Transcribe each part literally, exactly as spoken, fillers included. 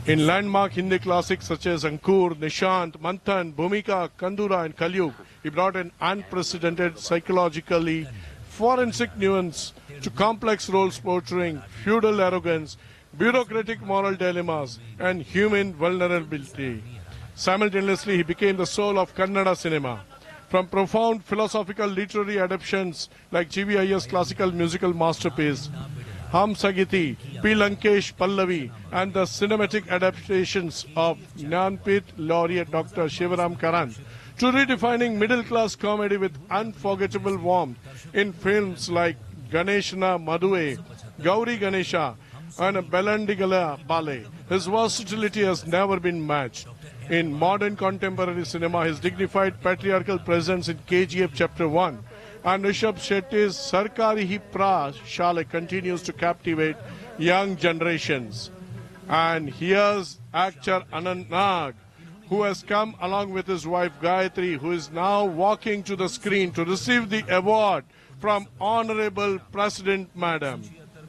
In landmark Hindi classics such as Ankur, Nishant, Manthan, Bhumika, Kandura and Kalyug, he brought an unprecedented psychologically forensic nuance to complex roles portraying feudal arrogance, bureaucratic moral dilemmas and human vulnerability. Simultaneously, he became the soul of Kannada cinema. From profound philosophical literary adaptations like G V Iyer's classical musical masterpiece, Hum Sagiti, P. Lankesh Pallavi, and the cinematic adaptations of Jnanpith laureate Doctor Shivaram Karanth, to redefining middle-class comedy with unforgettable warmth in films like Ganeshana Madhuve, Gauri Ganesha, and Belandigala Ballet. His versatility has never been matched. In modern contemporary cinema, his dignified patriarchal presence in K G F Chapter one and Rishabh Shetty's Sarkari Hi Prashale continues to captivate young generations. And here's actor Anant Nag, who has come along with his wife Gayatri, who is now walking to the screen to receive the award from Honorable President Madam.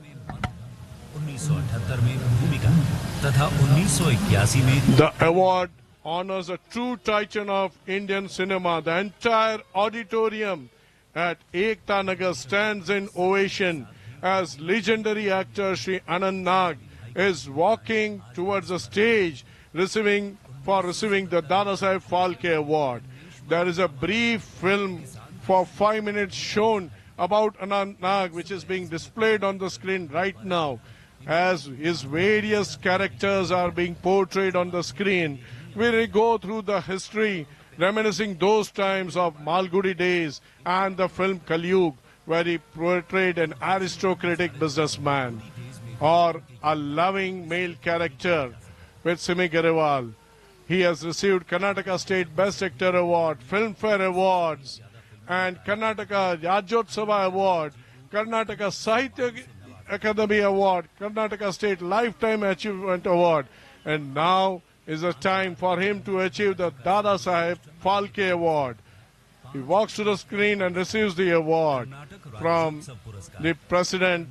The award honors a true titan of Indian cinema. The entire auditorium at Ekta Nagar stands in ovation as legendary actor Shri Anant Nag is walking towards the stage receiving for receiving the Dadasaheb Phalke Award. There is a brief film for five minutes shown about Anant Nag, which is being displayed on the screen right now, as his various characters are being portrayed on the screen. We go through the history, reminiscing those times of Malgudi days and the film Kalyug, where he portrayed an aristocratic businessman, or a loving male character with Simi Garewal. He has received Karnataka State Best Actor Award, Filmfare Awards, and Karnataka Rajyotsava Award, Karnataka Sahitya Academy Award, Karnataka State Lifetime Achievement Award, and now is a time for him to achieve the Dadasaheb Phalke Award. He walks to the screen and receives the award from the President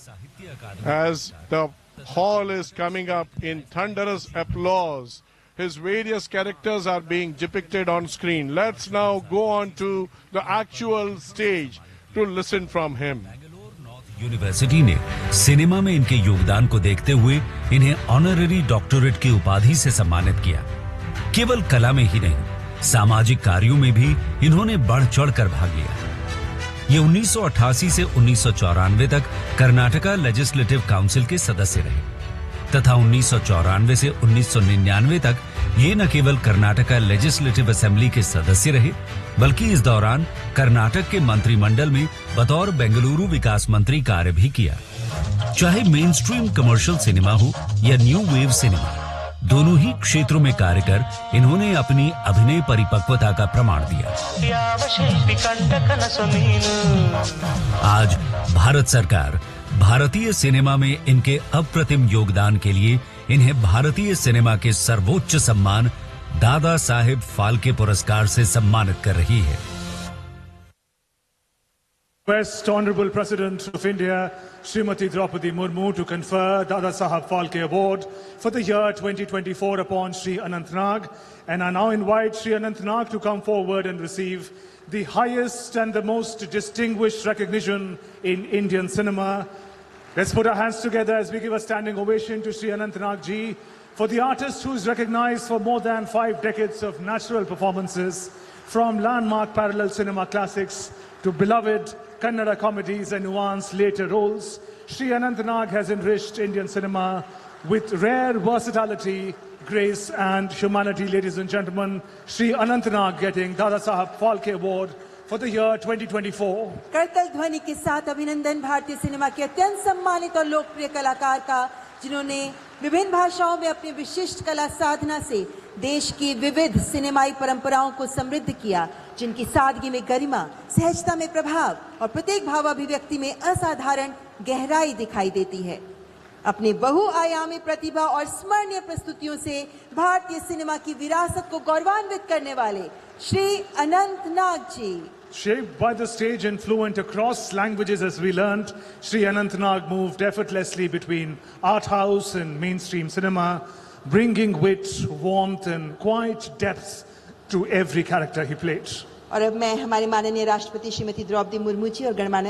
as the hall is coming up in thunderous applause. His various characters are being depicted on screen. Let's now go on to the actual stage to listen from him. University ने cinema में इनके योगदान को देखते हुए इन्हें honorary doctorate की उपाधि से सम्मानित किया। केवल कला में ही नहीं, सामाजिक कार्यों में भी इन्होंने बढ़ चढ़कर भाग लिया। ये उन्नीस सौ अट्ठासी से उन्नीस सौ चौरानवे तक कर्नाटका लेजिस्लेटिव काउंसिल के सदस्य रहे तथा उन्नीस सौ चौरानवे से उन्नीस सौ निन्यानवे तक ये न केवल कर्नाटका लेजिस्लेटिव असेंबली के सदस्य रहे, बल्कि इस दौरान कर्नाटक के मंत्रिमंडल में बतौर बेंगलुरु विकास मंत्री कार्य भी किया। चाहे मेन स्ट्रीम कमर्शियल सिनेमा हो या न्यू वेव सिनेमा, दोनों ही क्षेत्रों में कार्य कर इन्होंने अपनी अभिनय परिपक्वता का प्रमाण दिया। आज भारत सरकार भारतीय सिनेमा में इनके अप्रतिम योगदान के लिए इन्हें भारतीय सिनेमा के सर्वोच्च सम्मान दादा साहेब फाल्के पुरस्कार से सम्मानित कर रही है। Request Honorable President of India, Srimati Draupadi Murmu, to confer Dada Saheb Phalke Award for the year twenty twenty-four upon Shri Anant Nag, and I now invite Shri Anant Nag to come forward and receive the highest and the most distinguished recognition in Indian cinema. Let's put our hands together as we give a standing ovation to Shri Anant Nag Ji, for the artist who is recognized for more than five decades of natural performances, from landmark parallel cinema classics to beloved Kannada comedies and nuanced later roles. Shri Anant Nag has enriched Indian cinema with rare versatility, grace and humanity. Ladies and gentlemen, Shri Anant Nag getting Dada Saheb Phalke Award for the year twenty twenty-four. करतल ध्वनि के साथ अभिनंदन भारतीय cinema के अत्यंत सम्मानित और लोकप्रिय कलाकार का, जिन्होंने विभिन्न भाषाओं में अपनी विशिष्ट कला साधना से देश की विविध सिनेमाई परंपराओं को समृद्ध किया, जिनकी सादगी में गरिमा, सहजता में प्रभाव और प्रत्येक भावाभिव्यक्ति में असाधारण गहराई दिखाई देती है। अपने बहुआयामी प्रतिभा और स्मरणीय प्रस्तुतियों से भारतीय सिनेमा की विरासत को गौरवान्वित करने वाले श्री अनंत नाग जी। Shaped by the stage and fluent across languages as we learned, Shri Anant Nag moved effortlessly between art house and mainstream cinema. bringing wit, warmth, and quiet depth to every character he played. और अब मैं हमारी माननीय राष्ट्रपति श्रीमती द्रौपदी मुर्मू जी और गणमान्य